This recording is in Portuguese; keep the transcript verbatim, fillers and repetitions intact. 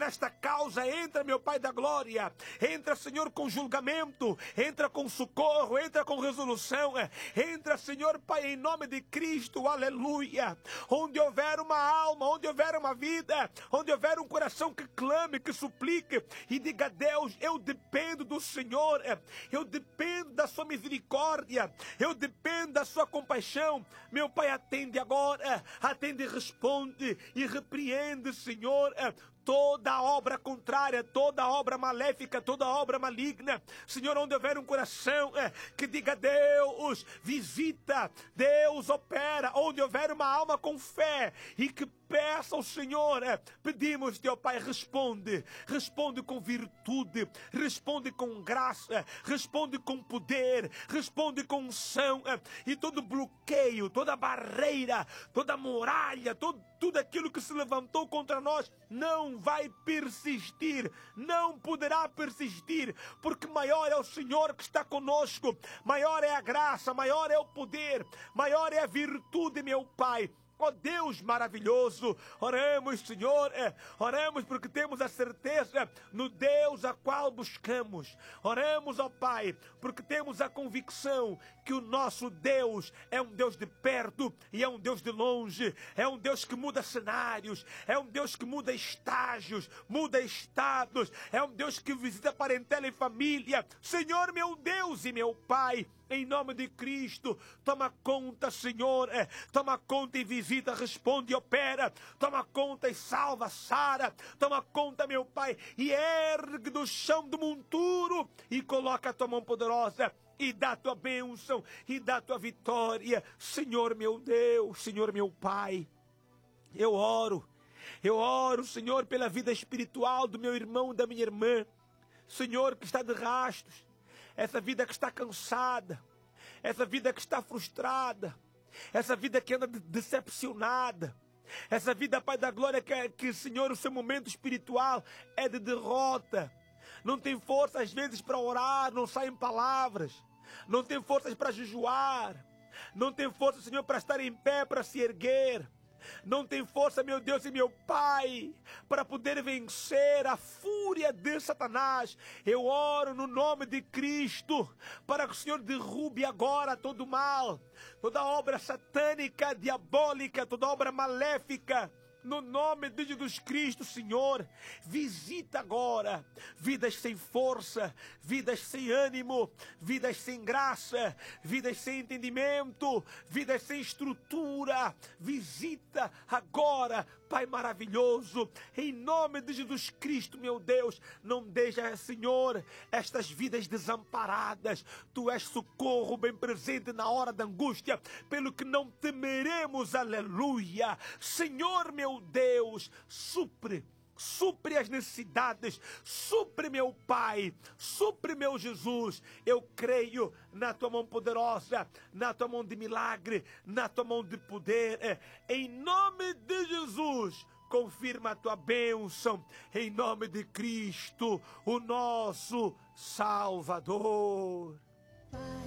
nesta causa. Entra, meu Pai da glória. Entra, Senhor, com julgamento. Entra com socorro. Entra com resolução. Entra, Senhor, Pai, em nome de Cristo. Aleluia. Onde houver uma alma, onde houver uma vida, onde houver um coração que clame, que suplique e diga a Deus: eu dependo do Senhor. Eu dependo da sua misericórdia. Eu dependo da sua compaixão. Meu Pai, atende agora. Atende e responde e repreende, Senhor, toda obra contrária, toda obra maléfica, toda obra maligna. Senhor, onde houver um coração é, que diga: Deus visita, Deus opera. Onde houver uma alma com fé e que peça ao Senhor, é, pedimos, teu Pai, responde, responde com virtude, responde com graça, responde com poder, responde com unção, é, e todo bloqueio, toda barreira, toda muralha, todo, tudo aquilo que se levantou contra nós não vai persistir, não poderá persistir, porque maior é o Senhor que está conosco, maior é a graça, maior é o poder, maior é a virtude, meu Pai. Ó Deus maravilhoso, oramos, Senhor, é, oramos porque temos a certeza é, no Deus a qual buscamos. Oramos, ó Pai, porque temos a convicção que o nosso Deus é um Deus de perto e é um Deus de longe. É um Deus que muda cenários, é um Deus que muda estágios, muda estados. É um Deus que visita parentela e família. Senhor, meu Deus e meu Pai, em nome de Cristo, toma conta, Senhor, é, toma conta e visita, responde e opera, toma conta e salva, sara, toma conta, meu Pai, e ergue do chão do monturo e coloca a tua mão poderosa e dá a tua bênção e dá a tua vitória, Senhor meu Deus, Senhor meu Pai. Eu oro, eu oro, Senhor, pela vida espiritual do meu irmão e da minha irmã, Senhor, que está de rastos, essa vida que está cansada, essa vida que está frustrada, essa vida que anda decepcionada, essa vida, Pai da glória, que, que, Senhor, o seu momento espiritual é de derrota, não tem força às vezes para orar, não saem palavras, não tem forças para jejuar, não tem força, Senhor, para estar em pé, para se erguer. Não tem força, meu Deus e meu Pai, para poder vencer a fúria de Satanás. Eu oro no nome de Cristo, para que o Senhor derrube agora todo o mal, toda obra satânica, diabólica, toda obra maléfica. No nome de Jesus Cristo, Senhor, visita agora vidas sem força, vidas sem ânimo, vidas sem graça, vidas sem entendimento, vidas sem estrutura. Visita agora, Pai maravilhoso, em nome de Jesus Cristo, meu Deus. Não deixa, Senhor, estas vidas desamparadas. Tu és socorro bem presente na hora da angústia, pelo que não temeremos, aleluia. Senhor, meu Deus, supre, supre as necessidades, supre, meu Pai, supre, meu Jesus. Eu creio na tua mão poderosa, na tua mão de milagre, na tua mão de poder, em nome de Jesus. Confirma a tua bênção, em nome de Cristo, o nosso Salvador.